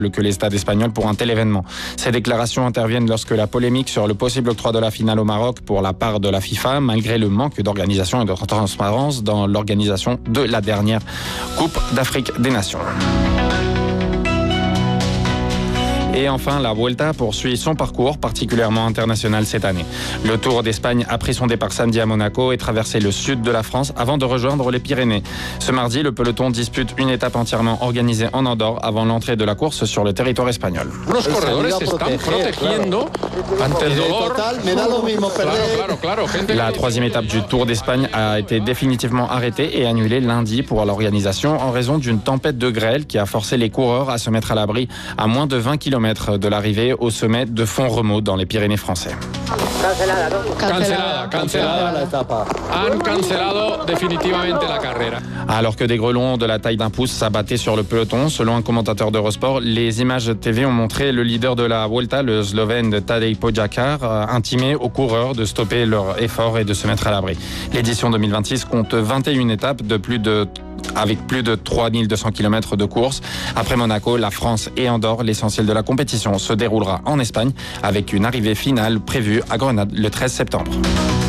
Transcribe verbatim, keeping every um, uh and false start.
que les stades espagnols pour un tel événement. Ces déclarations interviennent lorsque la polémique sur le possible octroi de la finale au Maroc pour la part de la FIFA, malgré le manque d'organisation et de transparence dans l'organisation de la dernière Coupe d'Afrique des Nations. Et enfin, la Vuelta poursuit son parcours particulièrement international cette année. Le Tour d'Espagne a pris son départ samedi à Monaco et traversé le sud de la France avant de rejoindre les Pyrénées. Ce mardi, le peloton dispute une étape entièrement organisée en Andorre avant l'entrée de la course sur le territoire espagnol. Los corredores se están protegiendo ante el dolor. Claro, claro, claro. La troisième étape du Tour d'Espagne a été définitivement arrêtée et annulée lundi pour l'organisation en raison d'une tempête de grêle qui a forcé les coureurs à se mettre à l'abri à moins de vingt kilomètres de l'arrivée au sommet de Font-Romeu dans les Pyrénées français. Cancelada, cancelada la etapa. Han cancelado definitivamente la carrera. Alors que des grelons de la taille d'un pouce s'abattaient sur le peloton, selon un commentateur d'Eurosport, les images T V ont montré le leader de la Vuelta, le Slovène Tadej Pogačar, intimer aux coureurs de stopper leur effort et de se mettre à l'abri. L'édition deux mille vingt-six compte vingt et une étapes de plus de avec plus de trois mille deux cents kilomètres de course. Après Monaco, la France et Andorre, l'essentiel de la compétition se déroulera en Espagne avec une arrivée finale prévue à Grenade le treize septembre.